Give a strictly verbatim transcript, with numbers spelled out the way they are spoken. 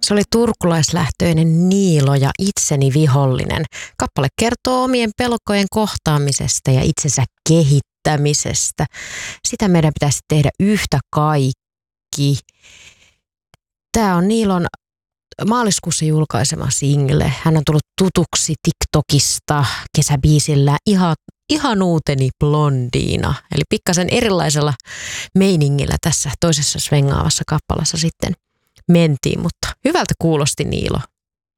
Se oli turkulaislähtöinen Niilo ja itseni vihollinen. Kappale kertoo omien pelkojen kohtaamisesta ja itsensä kehittämisestä. Sitä meidän pitäisi tehdä yhtä kaikki. Tämä on Niilon maaliskuussa julkaisema single. Hän on tullut tutuksi TikTokista kesäbiisillä ihan, ihanuuteni blondiina. Eli pikkasen erilaisella meiningillä tässä toisessa svengaavassa kappalassa sitten mentiin, mutta hyvältä kuulosti Niilo.